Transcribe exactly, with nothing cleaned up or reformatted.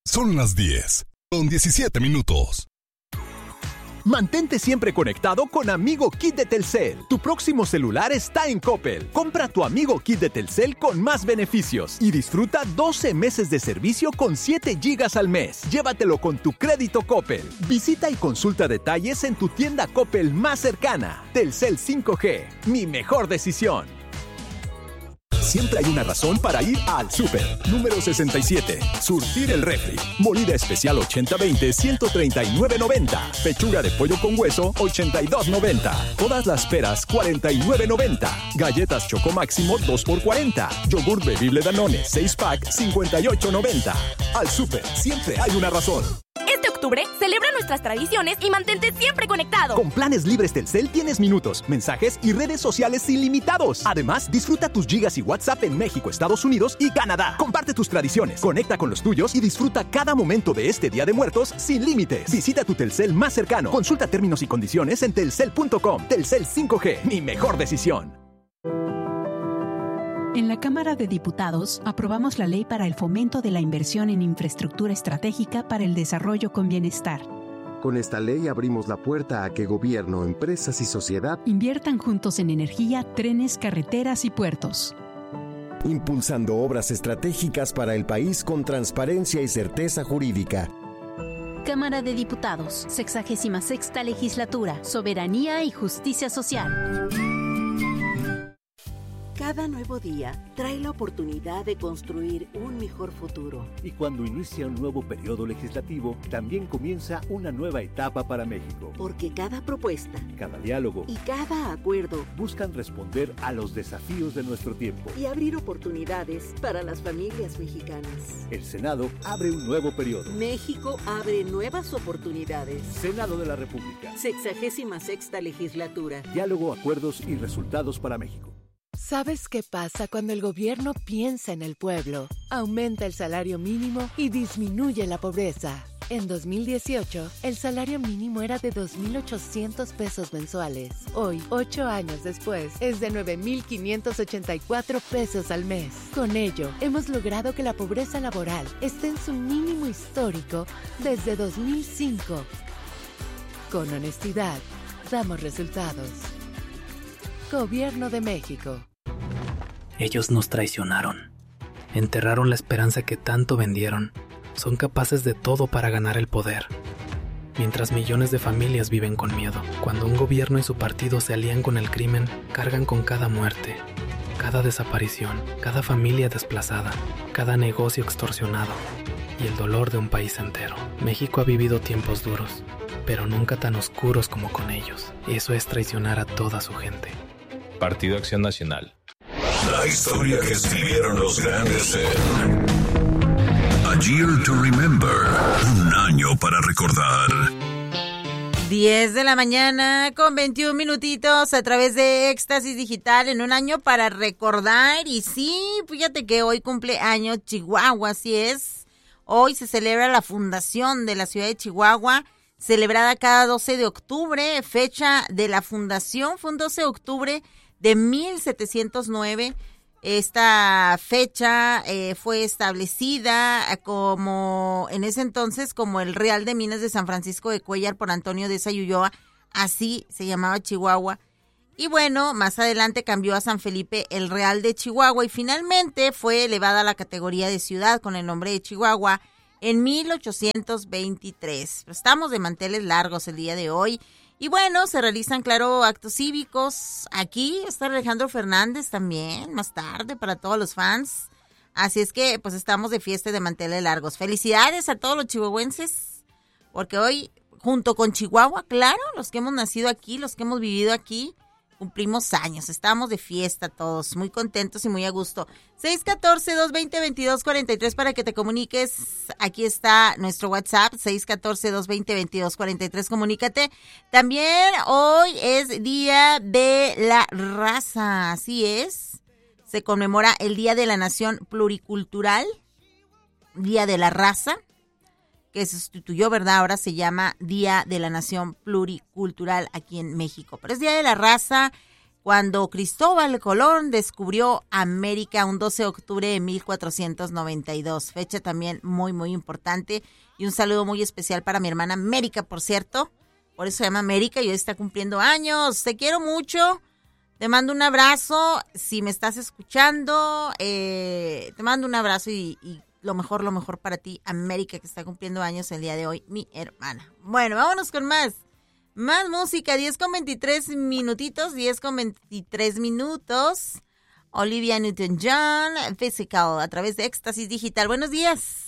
Son las diez, con diecisiete minutos. Mantente siempre conectado con Amigo Kit de Telcel. Tu próximo celular está en Coppel. Compra tu Amigo Kit de Telcel con más beneficios y disfruta doce meses de servicio con siete gigas al mes. Llévatelo con tu crédito Coppel. Visita y consulta detalles en tu tienda Coppel más cercana. Telcel cinco G, mi mejor decisión. Siempre hay una razón para ir al súper. Número sesenta y siete. Surtir el refri. Molida especial ochenta veinte, ciento treinta y nueve noventa. Pechuga de pollo con hueso, ochenta y dos noventa. Todas las peras, cuarenta y nueve noventa. Galletas Choco Máximo, dos por cuarenta. Yogur bebible Danone, seis pack, cincuenta y ocho noventa. Al súper, siempre hay una razón. Este octubre, celebra nuestras tradiciones y mantente siempre conectado. Con planes libres Telcel tienes minutos, mensajes y redes sociales ilimitados. Además, disfruta tus gigas y WhatsApp en México, Estados Unidos y Canadá. Comparte tus tradiciones, conecta con los tuyos y disfruta cada momento de este Día de Muertos sin límites. Visita tu Telcel más cercano. Consulta términos y condiciones en telcel punto com. Telcel cinco G, mi mejor decisión. En la Cámara de Diputados aprobamos la Ley para el Fomento de la Inversión en Infraestructura Estratégica para el Desarrollo con Bienestar. Con esta ley abrimos la puerta a que gobierno, empresas y sociedad inviertan juntos en energía, trenes, carreteras y puertos. Impulsando obras estratégicas para el país con transparencia y certeza jurídica. Cámara de Diputados, sexagésima sexta Legislatura, Soberanía y Justicia Social. Cada nuevo día trae la oportunidad de construir un mejor futuro. Y cuando inicia un nuevo periodo legislativo, también comienza una nueva etapa para México. Porque cada propuesta, cada diálogo y cada acuerdo buscan responder a los desafíos de nuestro tiempo y abrir oportunidades para las familias mexicanas. El Senado abre un nuevo periodo. México abre nuevas oportunidades. Senado de la República. Sexagésima sexta Legislatura. Diálogo, acuerdos y resultados para México. ¿Sabes qué pasa cuando el gobierno piensa en el pueblo? Aumenta el salario mínimo y disminuye la pobreza. En dos mil dieciocho, el salario mínimo era de dos mil ochocientos pesos mensuales. Hoy, ocho años después, es de nueve mil quinientos ochenta y cuatro pesos al mes. Con ello, hemos logrado que la pobreza laboral esté en su mínimo histórico desde dos mil cinco. Con honestidad, damos resultados. Gobierno de México. Ellos nos traicionaron. Enterraron la esperanza que tanto vendieron. Son capaces de todo para ganar el poder. Mientras millones de familias viven con miedo. Cuando un gobierno y su partido se alían con el crimen, cargan con cada muerte, cada desaparición, cada familia desplazada, cada negocio extorsionado y el dolor de un país entero. México ha vivido tiempos duros, pero nunca tan oscuros como con ellos. Eso es traicionar a toda su gente. Partido Acción Nacional. La historia que escribieron los grandes en A Year to Remember. Un año para recordar. diez de la mañana con veintiún minutitos a través de Éxtasis Digital en un año para recordar. Y sí, fíjate que hoy cumple años Chihuahua, así es. Hoy se celebra la fundación de la ciudad de Chihuahua, celebrada cada doce de octubre, fecha de la fundación, fue un doce de octubre de mil setecientos nueve. Esta fecha eh, fue establecida como, en ese entonces, como el Real de Minas de San Francisco de Cuéllar por Antonio Deza y Ulloa, así se llamaba Chihuahua. Y bueno, más adelante cambió a San Felipe el Real de Chihuahua y finalmente fue elevada a la categoría de ciudad con el nombre de Chihuahua en mil ochocientos veintitrés. Estamos de manteles largos el día de hoy. Y bueno, se realizan, claro, actos cívicos. Aquí está Alejandro Fernández también, más tarde, para todos los fans. Así es que, pues, estamos de fiesta de manteles largos. Felicidades a todos los chihuahuenses, porque hoy, junto con Chihuahua, claro, los que hemos nacido aquí, los que hemos vivido aquí, cumplimos años. Estamos de fiesta todos, muy contentos y muy a gusto. seis uno cuatro, dos dos cero, veintidós cuarenta y tres para que te comuniques. Aquí está nuestro WhatsApp, seis uno cuatro, dos dos cero, veintidós cuarenta y tres. Comunícate. También hoy es Día de la Raza, así es. Se conmemora el Día de la Nación Pluricultural, Día de la Raza, que se sustituyó, ¿verdad? Ahora se llama Día de la Nación Pluricultural aquí en México. Pero es Día de la Raza, cuando Cristóbal Colón descubrió América un doce de octubre de mil cuatrocientos noventa y dos. Fecha también muy, muy importante. Y un saludo muy especial para mi hermana América, por cierto. Por eso se llama América y hoy está cumpliendo años. Te quiero mucho. Te mando un abrazo. Si me estás escuchando, eh, te mando un abrazo y, y lo mejor, lo mejor para ti, América, que está cumpliendo años el día de hoy, mi hermana. Bueno, vámonos con más. Más música, diez con veintitrés minutitos, diez con veintitrés minutos. Olivia Newton-John, Physical, a través de Éxtasis Digital. Buenos días.